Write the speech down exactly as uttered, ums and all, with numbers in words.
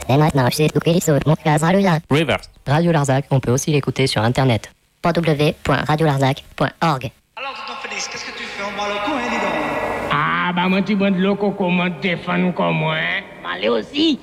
Et maintenant, je sais tout qu'il saute mon gaz Radio Larzac. Reverse. Radio Larzac, on peut aussi l'écouter sur internet. w w w point radio larzac point org. Alors, tonton Félix, qu'est-ce que tu fais? On boit le coup, hein, dis donc. Ah, bah, moi, tu bois de l'eau, comment te défendre comme moi, hein? Allez aussi.